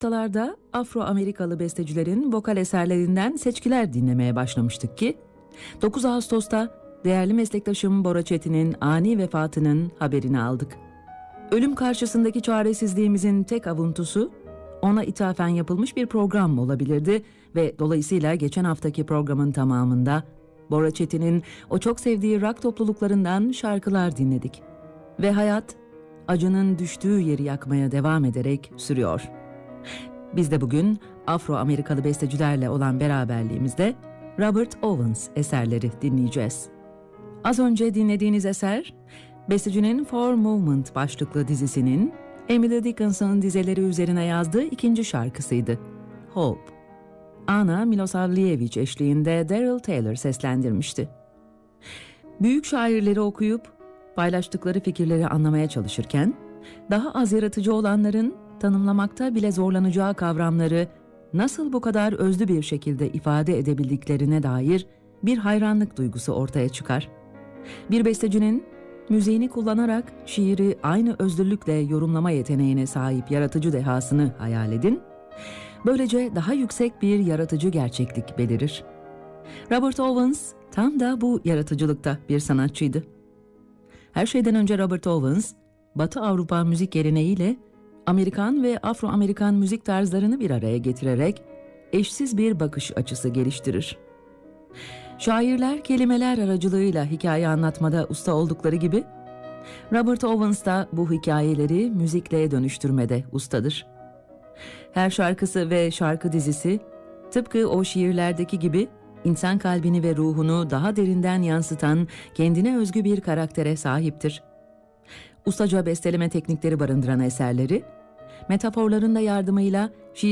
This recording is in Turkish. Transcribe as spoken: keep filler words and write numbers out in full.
haftalarda Afro-Amerikalı bestecilerin vokal eserlerinden seçkiler dinlemeye başlamıştık ki dokuz Ağustos'ta değerli meslektaşım Bora Çetin'in ani vefatının haberini aldık. Ölüm karşısındaki çaresizliğimizin tek avuntusu ona ithafen yapılmış bir program olabilirdi ve dolayısıyla geçen haftaki programın tamamında Bora Çetin'in o çok sevdiği rock topluluklarından şarkılar dinledik. Ve hayat acının düştüğü yeri yakmaya devam ederek sürüyor. Biz de bugün Afro-Amerikalı bestecilerle olan beraberliğimizde Robert Owens eserleri dinleyeceğiz. Az önce dinlediğiniz eser, bestecinin Four Movement başlıklı dizisinin Emily Dickinson'ın dizeleri üzerine yazdığı ikinci şarkısıydı, Hope. Ana Milosavljević eşliğinde Daryl Taylor seslendirmişti. Büyük şairleri okuyup paylaştıkları fikirleri anlamaya çalışırken, daha az yaratıcı olanların tanımlamakta bile zorlanacağı kavramları nasıl bu kadar özlü bir şekilde ifade edebildiklerine dair bir hayranlık duygusu ortaya çıkar. Bir bestecinin müziğini kullanarak şiiri aynı özlülükle yorumlama yeteneğine sahip yaratıcı dehasını hayal edin. Böylece daha yüksek bir yaratıcı gerçeklik belirir. Robert Owens tam da bu yaratıcılıkta bir sanatçıydı. Her şeyden önce Robert Owens, Batı Avrupa müzik geleneğiyle Amerikan ve Afro-Amerikan müzik tarzlarını bir araya getirerek eşsiz bir bakış açısı geliştirir. Şairler kelimeler aracılığıyla hikaye anlatmada usta oldukları gibi, Robert Owens da bu hikayeleri müzikle dönüştürmede ustadır. Her şarkısı ve şarkı dizisi, tıpkı o şiirlerdeki gibi insan kalbini ve ruhunu daha derinden yansıtan kendine özgü bir karaktere sahiptir. Ustaca besteleme teknikleri barındıran eserleri, metaforların da yardımıyla şiir